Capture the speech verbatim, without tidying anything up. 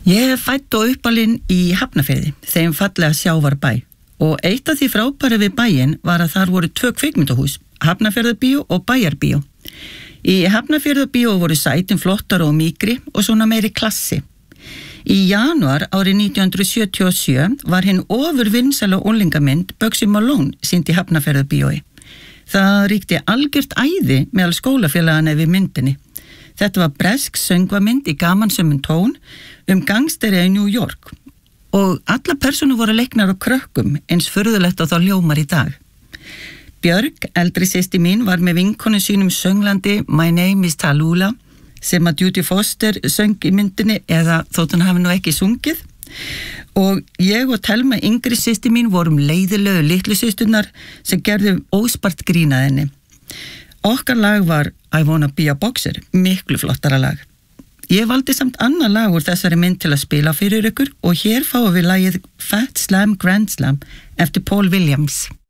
Ég er fædd og uppalinn í Hafnarfirði, þeim fallega sjávar bæ. Og eitt af því frábæra við bæinn var að þar voru tvö kvikmyndahús, Hafnarfjarðarbíó og Bæjarbíó. Í Hafnarfjarðarbíó voru sætin flottar og mýkri og svona meiri klassi. Í janúar árið nítján hundruð sjötíu og sjö var hinn ofurvinsæla unglingamynd Bugsy Malone sýnd í Hafnarfjarðarbíói. Það ríkti algjört æði meðal skólafélagana við myndinni. Þetta var bresk söngvamynd í gamansömmun tón um gangsteri í New York og alla persónur voru leiknar á krökkum eins furðulegt og þá ljómar í dag. Björg, eldri systir mín, var með vinkonu sínum sönglandi My Name is Tallulah sem að Judy Foster söng í myndinni eða þótt hún hafi nú ekki sungið og ég og Telma, yngri systir mín, vorum leiðilegu litlu systurnar sem gerðu óspart grín að henni. Okkar lag var I Wanna Be a Boxer, miklu flottara lag. Ég valdi samt annað lag úr þessari mynd til að spila fyrir ykkur og hér fáum við lagið Fat Slam Grand Slam eftir Paul Williams.